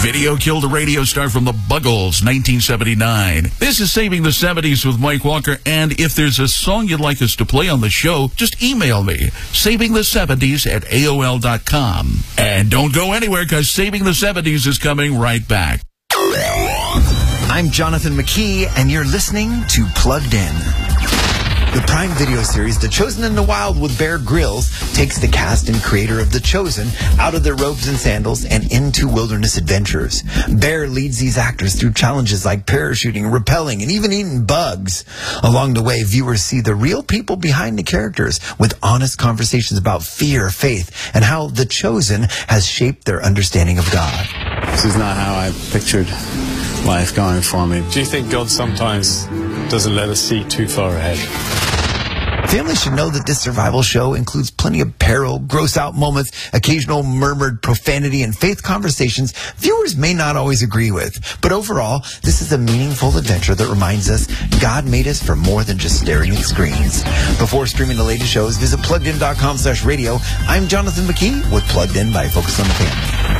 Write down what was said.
Video killed a radio star from the Buggles, 1979. This is Saving the 70s with Mike Walker, and if there's a song you'd like us to play on the show, just email me, savingthe70s@aol.com. And don't go anywhere, because Saving the 70s is coming right back. I'm Jonathan McKee, and you're listening to Plugged In. The Prime Video series, The Chosen in the Wild with Bear Grylls, takes the cast and creator of The Chosen out of their robes and sandals and into wilderness adventures. Bear leads these actors through challenges like parachuting, rappelling, and even eating bugs. Along the way, viewers see the real people behind the characters with honest conversations about fear, faith, and how The Chosen has shaped their understanding of God. This is not how I pictured life going for me. Do you think God sometimes doesn't let us see too far ahead? Families should know that this survival show includes plenty of peril, gross-out moments, occasional murmured profanity, and faith conversations viewers may not always agree with. But overall, this is a meaningful adventure that reminds us God made us for more than just staring at screens. Before streaming the latest shows, visit PluggedIn.com/radio. I'm Jonathan McKee with Plugged In by Focus on the Family.